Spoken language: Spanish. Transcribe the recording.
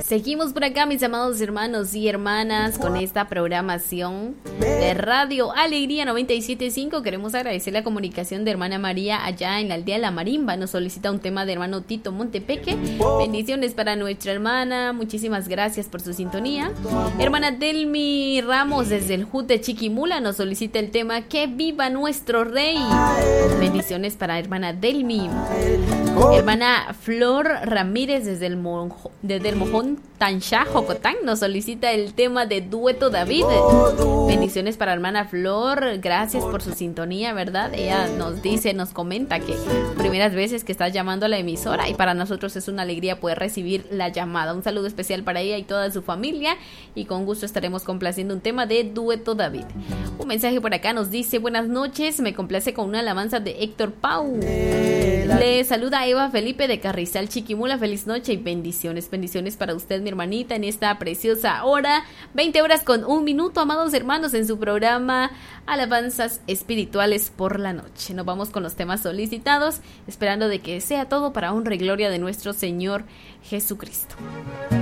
Seguimos por acá, mis amados hermanos y hermanas, con esta programación de Radio Alegría 97.5. Queremos agradecer la comunicación de hermana María allá en la aldea de La Marimba. Nos solicita un tema de hermano Tito Montepeque. Bendiciones para nuestra hermana. Muchísimas gracias por su sintonía. Hermana Delmi Ramos desde el Jut de Chiquimula nos solicita el tema Que viva nuestro rey. Bendiciones para hermana Delmi. Hermana Flor Ramírez desde el Mojón Tanchá, Jocotán, nos solicita el tema de Dueto David. Bendiciones para hermana Flor, gracias por su sintonía, ¿verdad? Ella nos dice, nos comenta que primeras veces que está llamando a la emisora y para nosotros es una alegría poder recibir la llamada. Un saludo especial para ella y toda su familia y con gusto estaremos complaciendo un tema de Dueto David. Un mensaje por acá nos dice, buenas noches, me complace con una alabanza de Héctor Pau. Le saluda Eva Felipe de Carrizal, Chiquimula, feliz noche y bendiciones para usted, mi hermanita, en esta preciosa hora, 20 horas con 1 minuto, amados hermanos, en su programa Alabanzas Espirituales por la Noche. Nos vamos con los temas solicitados, esperando de que sea todo para honra y gloria de nuestro Señor Jesucristo.